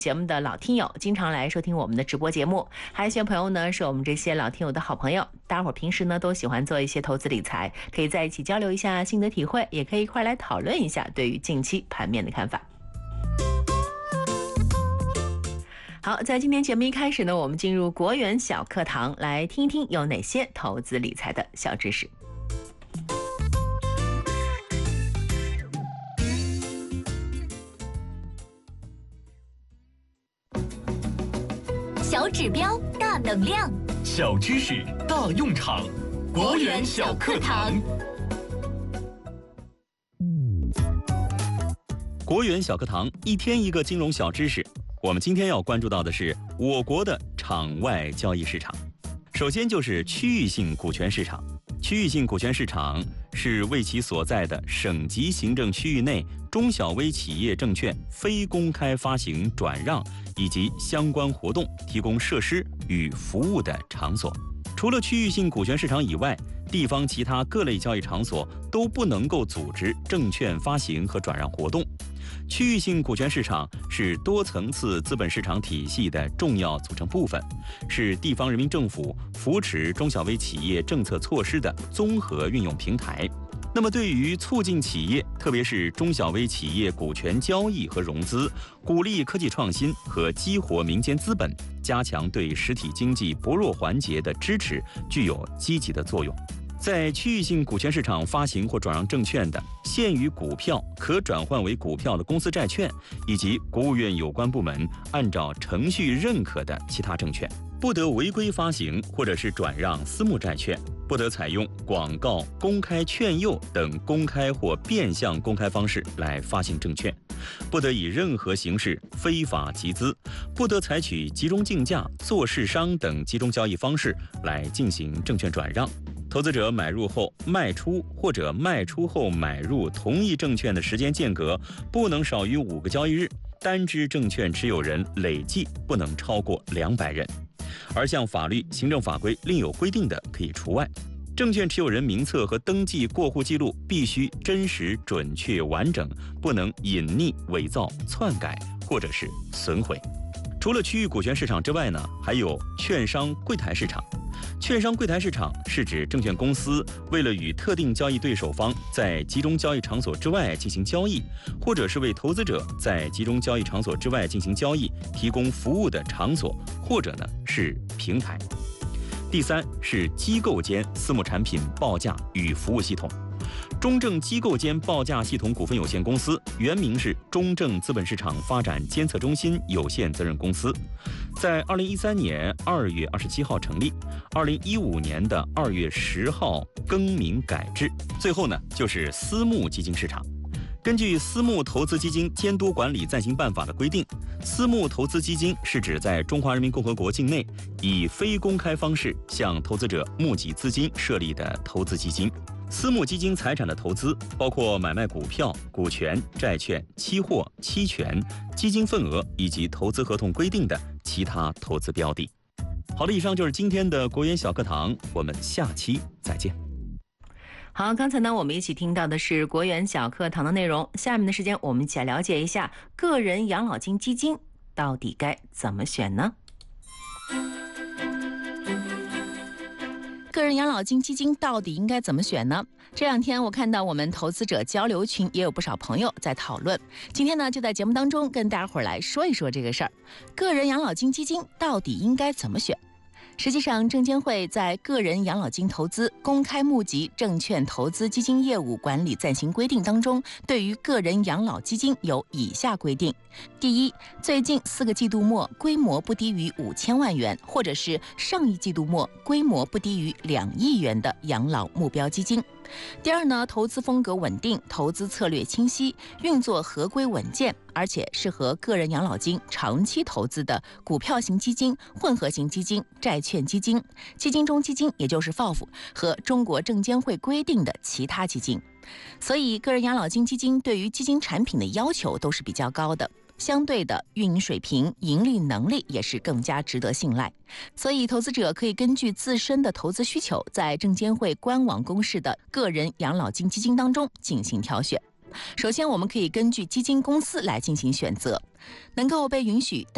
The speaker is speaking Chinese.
节目的老听友，经常来收听我们的直播节目，还有一些朋友呢是我们这些老听友的好朋友，大伙儿平时呢都喜欢做一些投资理财，可以在一起交流一下心得体会，也可以一块来讨论一下对于近期盘面的看法。好，在今天节目一开始呢，我们进入国元小课堂，来听一听有哪些投资理财的小知识。 小指标大能量， 小知识大用场，国元小课堂。 国元小课堂，一天一个金融小知识。我们今天要关注到的是我国的场外交易市场。首先就是区域性股权市场。区域性股权市场是为其所在的省级行政区域内中小微企业证券非公开发行转让以及相关活动提供设施与服务的场所。除了区域性股权市场以外，地方其他各类交易场所都不能够组织证券发行和转让活动。区域性股权市场是多层次资本市场体系的重要组成部分，是地方人民政府扶持中小微企业政策措施的综合运用平台。那么对于促进企业，特别是中小微企业股权交易和融资，鼓励科技创新和激活民间资本，加强对实体经济薄弱环节的支持，具有积极的作用。在区域性股权市场发行或转让证券的，限于股票可转换为股票的公司债券，以及国务院有关部门按照程序认可的其他证券，不得违规发行或者是转让私募债券，不得采用广告、公开劝诱等公开或变相公开方式来发行证券，不得以任何形式非法集资，不得采取集中竞价、做市商等集中交易方式来进行证券转让。投资者买入后卖出或者卖出后买入同一证券的时间间隔不能少于5个交易日，单只证券持有人累计不能超过200人，而向法律、行政法规另有规定的可以除外。证券持有人名册和登记过户记录必须真实、准确、完整，不能隐匿、伪造、篡改或者是损毁。除了区域股权市场之外呢，还有券商柜台市场。券商柜台市场是指证券公司为了与特定交易对手方在集中交易场所之外进行交易，或者是为投资者在集中交易场所之外进行交易提供服务的场所，或者呢是平台。第三是机构间私募产品报价与服务系统。中证机构间报价系统股份有限公司原名是中证资本市场发展监测中心有限责任公司，在2013年2月27号成立，2015年的2月10号更名改制。最后呢，就是私募基金市场。根据《私募投资基金监督管理暂行办法》的规定，私募投资基金是指在中华人民共和国境内以非公开方式向投资者募集资金设立的投资基金。私募基金财产的投资包括买卖股票、股权、债券、期货、期权、基金份额以及投资合同规定的其他投资标的。好了，以上就是今天的国元小课堂，我们下期再见。 好，刚才呢我们一起听到的是国元小课堂的内容，下面的时间我们一起来了解一下个人养老金基金到底该怎么选呢？ 个人养老金基金到底应该怎么选呢？这两天我看到我们投资者交流群也有不少朋友在讨论，今天呢就在节目当中跟大家伙儿来说一说这个事儿，个人养老金基金到底应该怎么选？实际上，证监会在《个人养老金投资公开募集证券投资基金业务管理暂行规定》当中，对于个人养老基金有以下规定：第一，最近4个季度末规模不低于5000万元，或者是上一季度末规模不低于2亿元的养老目标基金。第二呢，投资风格稳定，投资策略清晰，运作合规稳健，而且适合个人养老金长期投资的股票型基金、混合型基金、债券基金、基金中基金，也就是 FOF 和中国证监会规定的其他基金。所以个人养老金基金对于基金产品的要求都是比较高的，相对的运营水平、盈利能力也是更加值得信赖。所以投资者可以根据自身的投资需求，在证监会官网公示的个人养老金基金当中进行挑选。首先我们可以根据基金公司来进行选择，能够被允许